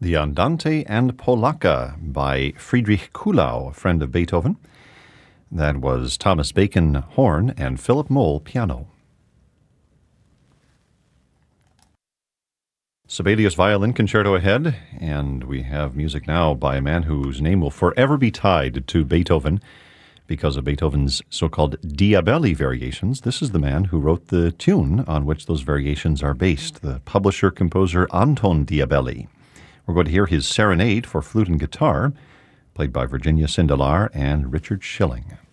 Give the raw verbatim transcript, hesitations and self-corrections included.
The Andante and Polacca by Friedrich Kuhlau, a friend of Beethoven. That was Thomas Bacon, horn, and Philip Moll, piano. Sibelius Violin Concerto ahead, and we have music now by a man whose name will forever be tied to Beethoven because of Beethoven's so-called Diabelli variations. This is the man who wrote the tune on which those variations are based, the publisher-composer Anton Diabelli. We're going to hear his Serenade for flute and guitar, played by Virginia Sindelar and Richard Schilling.